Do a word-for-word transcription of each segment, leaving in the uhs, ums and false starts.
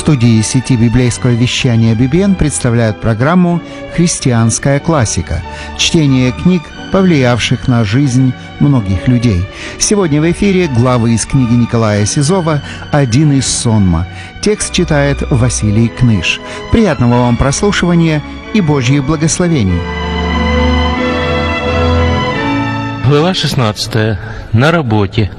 студии сети библейского вещания би би эн представляют программу «Христианская классика» – чтение книг, повлиявших на жизнь многих людей. Сегодня в эфире главы из книги Николая Сизова «Один из сонма». Текст читает Василий Кныш. Приятного вам прослушивания и Божьих благословений. Глава шестнадцатая. На работе.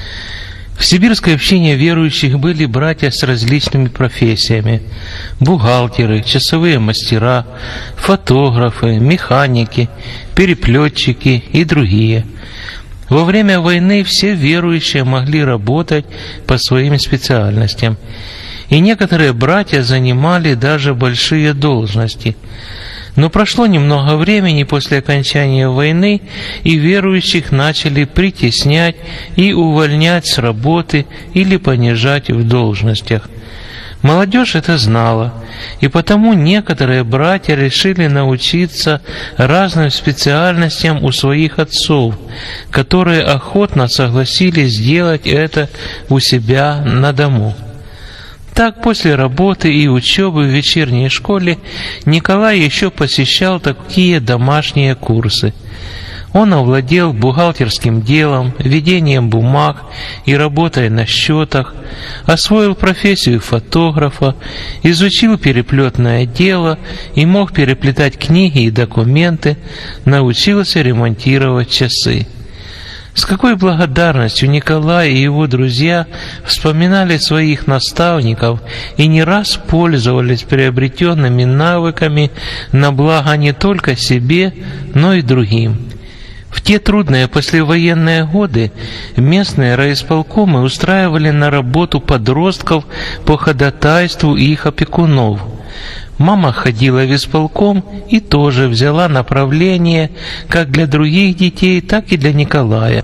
В сибирской общине верующих были братья с различными профессиями: бухгалтеры, часовые мастера, фотографы, механики, переплетчики и другие. Во время войны все верующие могли работать по своим специальностям, и некоторые братья занимали даже большие должности. Но прошло немного времени после окончания войны, и верующих начали притеснять и увольнять с работы или понижать в должностях. Молодежь это знала, и потому некоторые братья решили научиться разным специальностям у своих отцов, которые охотно согласились сделать это у себя на дому. Так, после работы и учебы в вечерней школе Николай еще посещал такие домашние курсы. Он овладел бухгалтерским делом, ведением бумаг и работой на счетах, освоил профессию фотографа, изучил переплетное дело и мог переплетать книги и документы, научился ремонтировать часы. С какой благодарностью Николай и его друзья вспоминали своих наставников и не раз пользовались приобретенными навыками на благо не только себе, но и другим. В те трудные послевоенные годы местные райисполкомы устраивали на работу подростков по ходатайству их опекунов. Мама ходила в исполком и тоже взяла направление как для других детей, так и для Николая.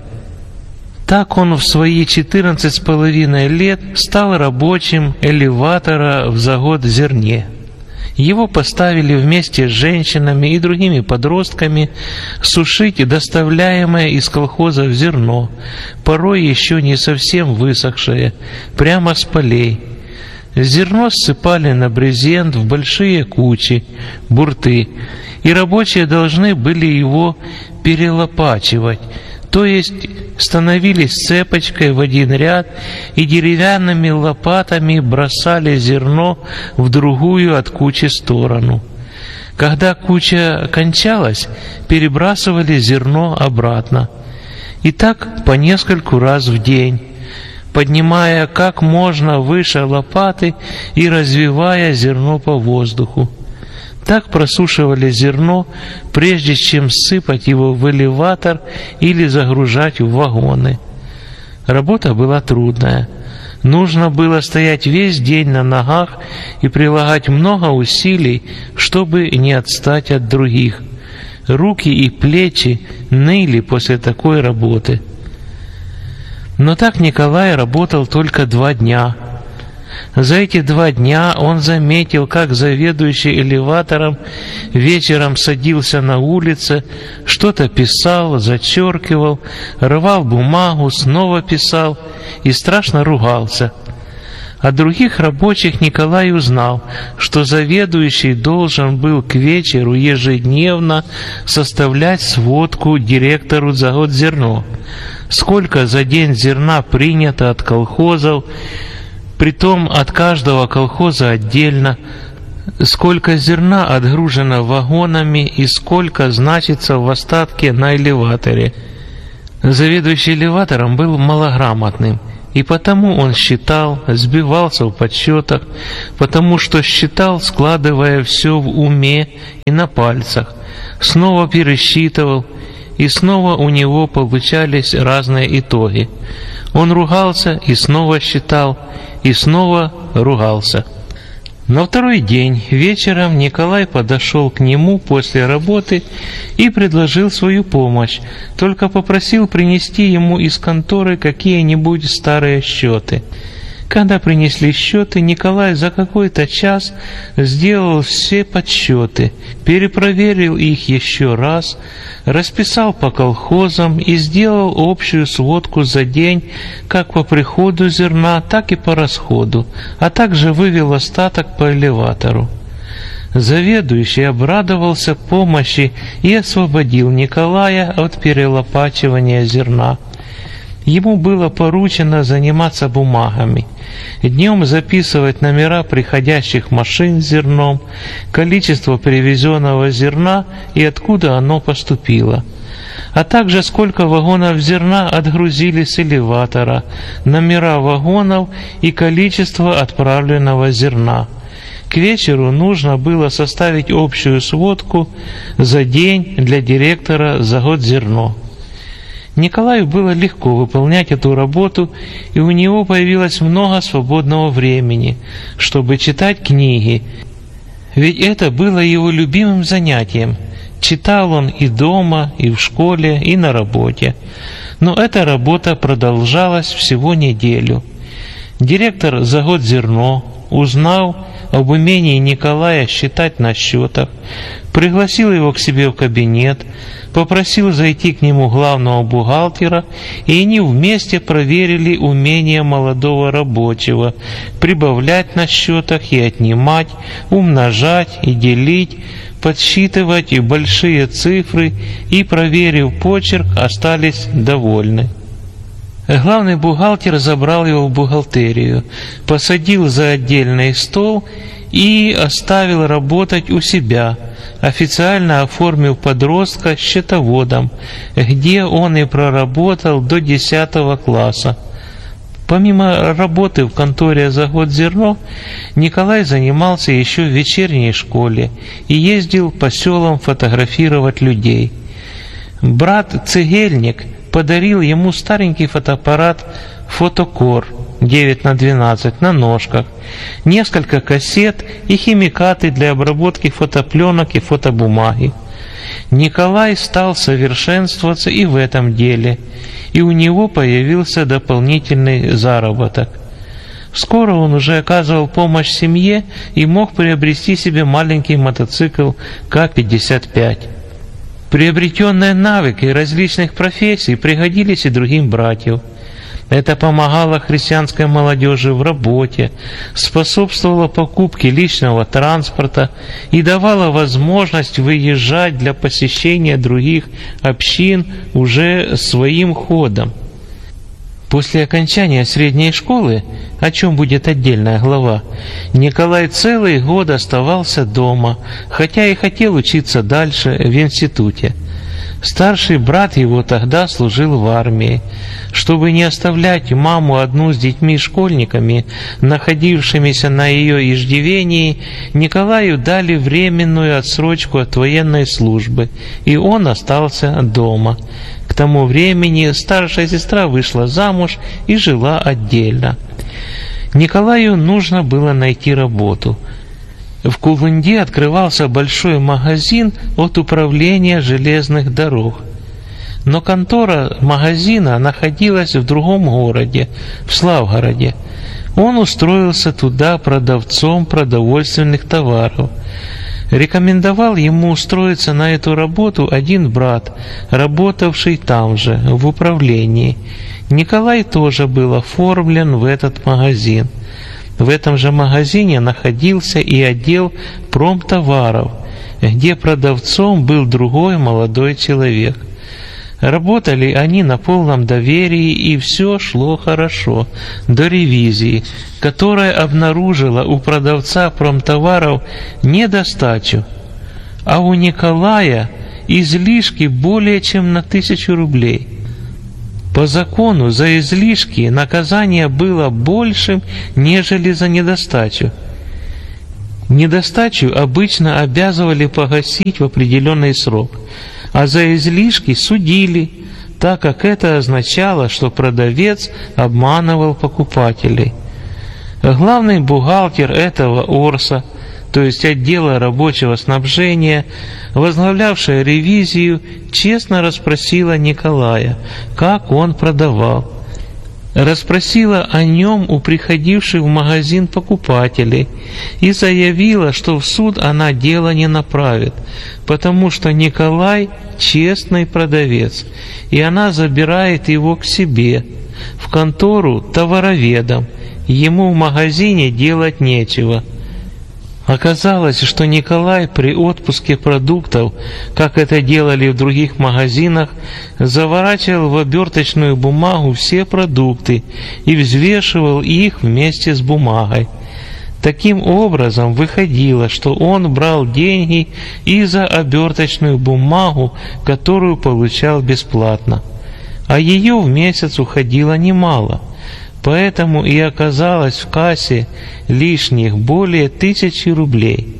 Так он в свои четырнадцать с половиной лет стал рабочим элеватора в завод «Зерне». Его поставили вместе с женщинами и другими подростками сушить доставляемое из колхозов зерно, порой еще не совсем высохшее, прямо с полей. Зерно ссыпали на брезент в большие кучи, бурты, и рабочие должны были его перелопачивать, то есть становились цепочкой в один ряд и деревянными лопатами бросали зерно в другую от кучи сторону. Когда куча кончалась, перебрасывали зерно обратно. И так по нескольку раз в день, поднимая как можно выше лопаты и развивая зерно по воздуху. Так просушивали зерно, прежде чем сыпать его в элеватор или загружать в вагоны. Работа была трудная. Нужно было стоять весь день на ногах и прилагать много усилий, чтобы не отстать от других. Руки и плечи ныли после такой работы. Но так Николай работал только два дня. За эти два дня он заметил, как заведующий элеватором вечером садился на улице, что-то писал, зачеркивал, рвал бумагу, снова писал и страшно ругался. От других рабочих Николай узнал, что заведующий должен был к вечеру ежедневно составлять сводку директору завод «Зерно», сколько за день зерна принято от колхозов, притом от каждого колхоза отдельно, сколько зерна отгружено вагонами и сколько значится в остатке на элеваторе. Заведующий элеватором был малограмотным, и потому он считал, сбивался в подсчетах, потому что считал, складывая все в уме и на пальцах, снова пересчитывал, и снова у него получались разные итоги. Он ругался и снова считал, и снова ругался. На второй день вечером Николай подошел к нему после работы и предложил свою помощь, только попросил принести ему из конторы какие-нибудь старые счеты. Когда принесли счеты, Николай за какой-то час сделал все подсчеты, перепроверил их еще раз, расписал по колхозам и сделал общую сводку за день как по приходу зерна, так и по расходу, а также вывел остаток по элеватору. Заведующий обрадовался помощи и освободил Николая от перелопачивания зерна. Ему было поручено заниматься бумагами, днем записывать номера приходящих машин с зерном, количество привезенного зерна и откуда оно поступило, а также сколько вагонов зерна отгрузили с элеватора, номера вагонов и количество отправленного зерна. К вечеру нужно было составить общую сводку за день для директора за год зерно. Николаю было легко выполнять эту работу, и у него появилось много свободного времени, чтобы читать книги, ведь это было его любимым занятием. Читал он и дома, и в школе, и на работе. Но эта работа продолжалась всего неделю. Директор за год зерно, узнав об умении Николая считать на счетах, пригласил его к себе в кабинет, попросил зайти к нему главного бухгалтера, и они вместе проверили умение молодого рабочего прибавлять на счетах и отнимать, умножать и делить, подсчитывать большие цифры, и, проверив почерк, остались довольны. Главный бухгалтер забрал его в бухгалтерию, посадил за отдельный стол и оставил работать у себя, официально оформив подростка счетоводом, где он и проработал до десятого класса. Помимо работы в конторе за год зерно, Николай занимался еще в вечерней школе и ездил по селам фотографировать людей. Брат-цегельник подарил ему старенький фотоаппарат «Фотокор» девять на двенадцать на ножках, несколько кассет и химикаты для обработки фотопленок и фотобумаги. Николай стал совершенствоваться и в этом деле, и у него появился дополнительный заработок. Скоро он уже оказывал помощь семье и мог приобрести себе маленький мотоцикл К пятьдесят пять. Приобретенные навыки различных профессий пригодились и другим братьям. Это помогало христианской молодежи в работе, способствовало покупке личного транспорта и давало возможность выезжать для посещения других общин уже своим ходом. После окончания средней школы, о чем будет отдельная глава, Николай целый год оставался дома, хотя и хотел учиться дальше в институте. Старший брат его тогда служил в армии. Чтобы не оставлять маму одну с детьми-школьниками, находившимися на ее иждивении, Николаю дали временную отсрочку от военной службы, и он остался дома. К тому времени старшая сестра вышла замуж и жила отдельно. Николаю нужно было найти работу. В Кулынде открывался большой магазин от управления железных дорог. Но контора магазина находилась в другом городе, в Славгороде. Он устроился туда продавцом продовольственных товаров. Рекомендовал ему устроиться на эту работу один брат, работавший там же, в управлении. Николай тоже был оформлен в этот магазин. В этом же магазине находился и отдел промтоваров, где продавцом был другой молодой человек. Работали они на полном доверии, и все шло хорошо, до ревизии, которая обнаружила у продавца промтоваров недостачу, а у Николая излишки более чем на тысячу рублей. По закону за излишки наказание было большим, нежели за недостачу. Недостачу обычно обязывали погасить в определенный срок, а за излишки судили, так как это означало, что продавец обманывал покупателей. Главный бухгалтер этого Орса, то есть отдела рабочего снабжения, возглавлявшая ревизию, честно расспросила Николая, как он продавал. расспросила о нем у приходивших в магазин покупателей и заявила, что в суд она дело не направит, потому что Николай честный продавец, и она забирает его к себе, в контору товароведом, ему в магазине делать нечего. Оказалось, что Николай при отпуске продуктов, как это делали в других магазинах, заворачивал в оберточную бумагу все продукты и взвешивал их вместе с бумагой. Таким образом, выходило, что он брал деньги и за оберточную бумагу, которую получал бесплатно, а ее в месяц уходило немало. Поэтому и оказалось в кассе лишних более тысячи рублей.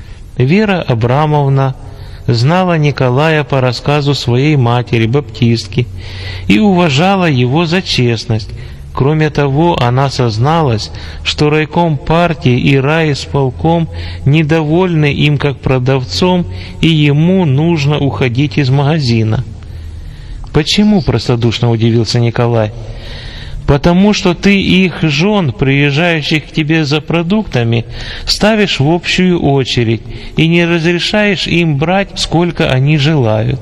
Вера Абрамовна знала Николая по рассказу своей матери, баптистки, и уважала его за честность. Кроме того, она созналась, что райком партии и райисполком недовольны им как продавцом, и ему нужно уходить из магазина. «Почему?» – простодушно удивился Николай. «Потому что ты их жен, приезжающих к тебе за продуктами, ставишь в общую очередь и не разрешаешь им брать, сколько они желают.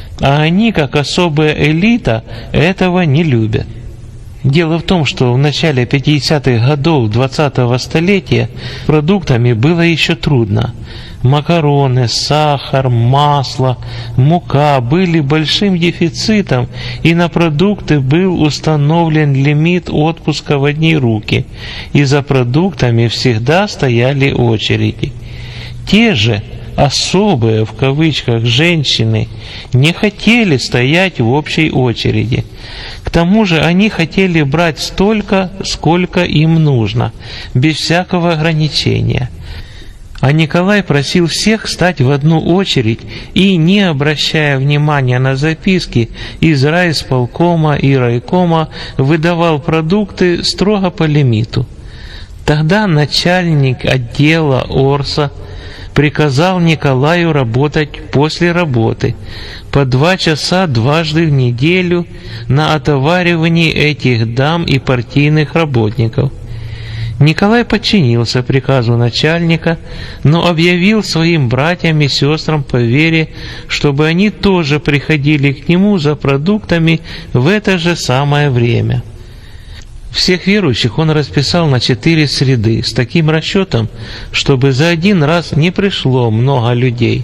А они, как особая элита, этого не любят». Дело в том, что в начале пятидесятых годов двадцатого столетия продуктами было еще трудно. Макароны, сахар, масло, мука были большим дефицитом, и на продукты был установлен лимит отпуска в одни руки, и за продуктами всегда стояли очереди. Те же «особые» в кавычках женщины не хотели стоять в общей очереди. К тому же они хотели брать столько, сколько им нужно, без всякого ограничения. А Николай просил всех стать в одну очередь и, не обращая внимания на записки из райисполкома и райкома, выдавал продукты строго по лимиту. Тогда начальник отдела Орса приказал Николаю работать после работы по два часа дважды в неделю на отоваривании этих дам и партийных работников. Николай подчинился приказу начальника, но объявил своим братьям и сестрам по вере, чтобы они тоже приходили к нему за продуктами в это же самое время. Всех верующих он расписал на четыре среды с таким расчетом, чтобы за один раз не пришло много людей,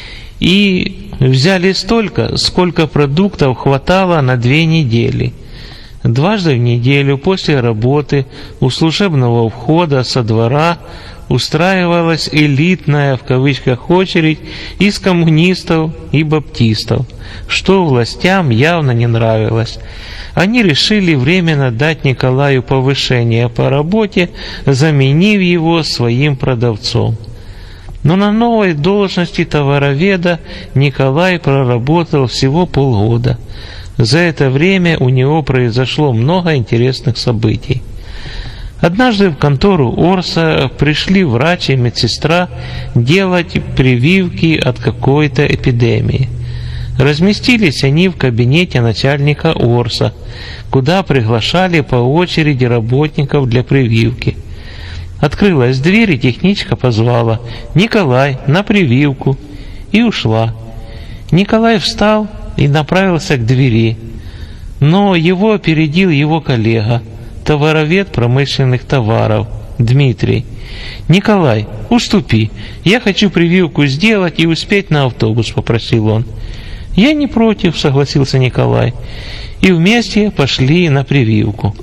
и взяли столько, сколько продуктов хватало на две недели. Дважды в неделю после работы у служебного входа со двора устраивалась элитная в кавычках очередь из коммунистов и баптистов, что властям явно не нравилось. Они решили временно дать Николаю повышение по работе, заменив его своим продавцом. Но на новой должности товароведа Николай проработал всего полгода. За это время у него произошло много интересных событий. Однажды в контору Орса пришли врач и медсестра делать прививки от какой-то эпидемии. Разместились они в кабинете начальника Орса, куда приглашали по очереди работников для прививки. Открылась дверь, и техничка позвала: «Николай, на прививку!» и ушла. Николай встал и направился к двери, но его опередил его коллега, товаровед промышленных товаров, Дмитрий. «Николай, уступи, я хочу прививку сделать и успеть на автобус», — попросил он. «Я не против», — согласился Николай, и вместе пошли на прививку.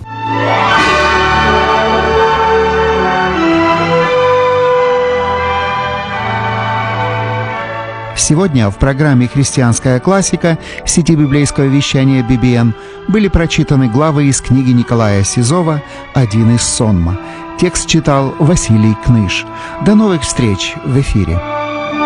Сегодня в программе «Христианская классика» сети библейского вещания би би эн были прочитаны главы из книги Николая Сизова «Один из сонма». Текст читал Василий Кныш. До новых встреч в эфире.